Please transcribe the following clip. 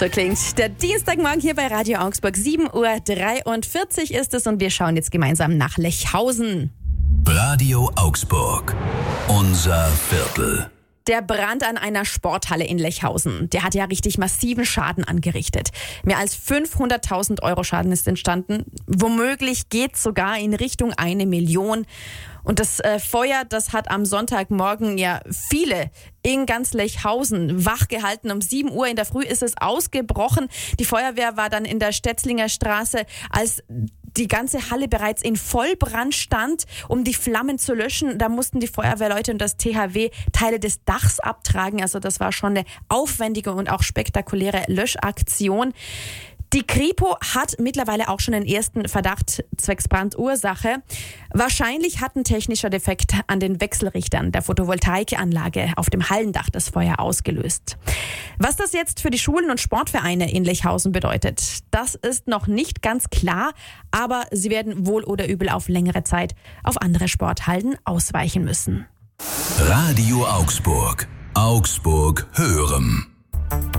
So klingt der Dienstagmorgen hier bei Radio Augsburg. 7:43 Uhr ist es und wir schauen jetzt gemeinsam nach Lechhausen. Radio Augsburg. Unser Viertel. Der Brand an einer Sporthalle in Lechhausen, der hat ja richtig massiven Schaden angerichtet. Mehr als 500.000 Euro Schaden ist entstanden. Womöglich geht es sogar in Richtung 1 Million. Und das Feuer, das hat am Sonntagmorgen ja viele in ganz Lechhausen wachgehalten. Um 7 Uhr in der Früh ist es ausgebrochen. Die Feuerwehr war dann in der Stetzlinger Straße, als die ganze Halle bereits in Vollbrand stand, um die Flammen zu löschen. Da mussten die Feuerwehrleute und das THW Teile des Dachs abtragen. Also das war schon eine aufwendige und auch spektakuläre Löschaktion. Die Kripo hat mittlerweile auch schon den ersten Verdacht zwecks Brandursache. Wahrscheinlich hat ein technischer Defekt an den Wechselrichtern der Photovoltaikanlage auf dem Hallendach das Feuer ausgelöst. Was das jetzt für die Schulen und Sportvereine in Lechhausen bedeutet, das ist noch nicht ganz klar, aber sie werden wohl oder übel auf längere Zeit auf andere Sporthallen ausweichen müssen. Radio Augsburg. Augsburg hören.